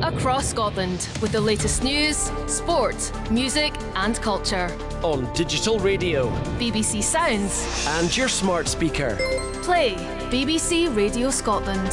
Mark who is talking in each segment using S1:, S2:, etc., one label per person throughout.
S1: across Scotland with the latest news, sport, music and culture.
S2: On digital radio,
S1: BBC Sounds
S2: and your smart speaker.
S1: Play BBC Radio Scotland.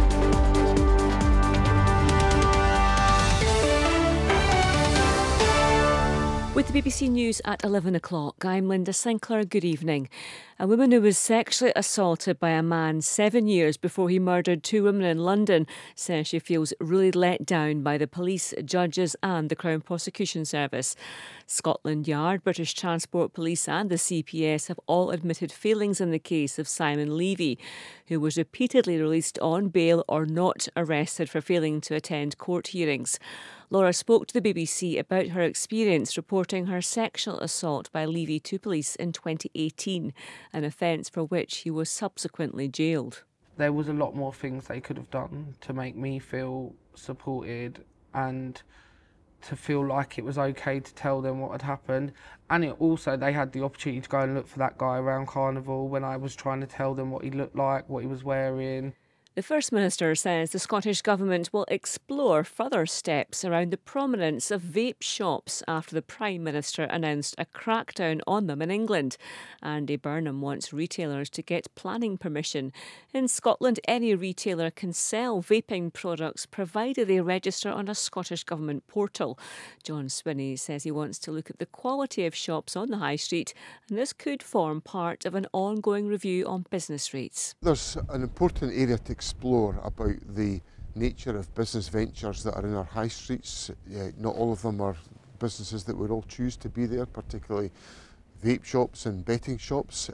S3: With the BBC News at 11 o'clock, I'm Linda Sinclair. Good evening. A woman who was sexually assaulted by a man 7 years before he murdered two women in London says she feels really let down by the police, judges and the Crown Prosecution Service. Scotland Yard, British Transport Police and the CPS have all admitted failings in the case of Simon Levy, who was repeatedly released on bail or not arrested for failing to attend court hearings. Laura spoke to the BBC about her experience reporting her sexual assault by Levy to police in 2018, an offence for which he was subsequently jailed.
S4: There was a lot more things they could have done to make me feel supported and to feel like it was okay to tell them what had happened. And they had the opportunity to go and look for that guy around Carnival when I was trying to tell them what he looked like, what he was wearing.
S3: The First Minister says the Scottish Government will explore further steps around the prominence of vape shops after the Prime Minister announced a crackdown on them in England. Andy Burnham wants retailers to get planning permission. In Scotland, any retailer can sell vaping products provided they register on a Scottish Government portal. John Swinney says he wants to look at the quality of shops on the High Street, and this could form part of an ongoing review on business rates.
S5: There's an important area to explore about the nature of business ventures that are in our high streets. Not all of them are businesses that would all choose to be there, particularly vape shops and betting shops.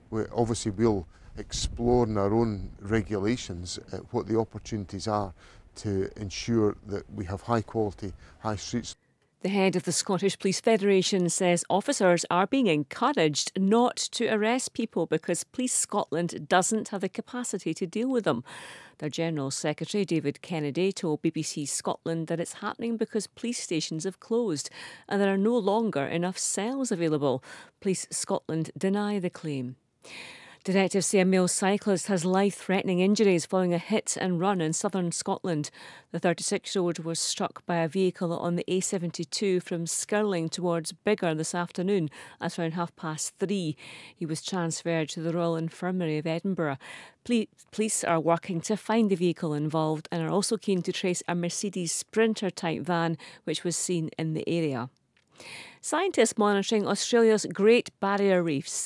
S5: We'll explore in our own regulations what the opportunities are to ensure that we have high quality high streets.
S3: The head of the Scottish Police Federation says officers are being encouraged not to arrest people because Police Scotland doesn't have the capacity to deal with them. Their General Secretary, David Kennedy, told BBC Scotland that it's happening because police stations have closed and there are no longer enough cells available. Police Scotland deny the claim. Detectives say a male cyclist has life-threatening injuries following a hit and run in southern Scotland. The 36-year-old was struck by a vehicle on the A72 from Skirling towards Biggar this afternoon at around 3:30. He was transferred to the Royal Infirmary of Edinburgh. Police are working to find the vehicle involved and are also keen to trace a Mercedes Sprinter-type van which was seen in the area. Scientists monitoring Australia's Great Barrier Reefs